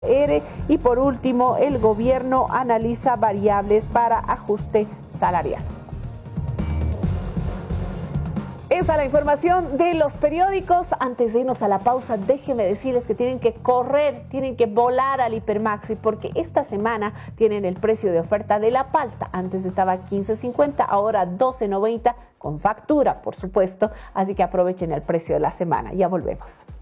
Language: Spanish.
Y por último, el gobierno analiza variables para ajuste salarial. Esa es la información de los periódicos. Antes de irnos a la pausa, déjenme decirles que tienen que correr, tienen que volar al Hipermaxi, porque esta semana tienen el precio de oferta de la palta. Antes estaba 15.50, ahora 12.90, con factura, por supuesto. Así que aprovechen el precio de la semana. Ya volvemos.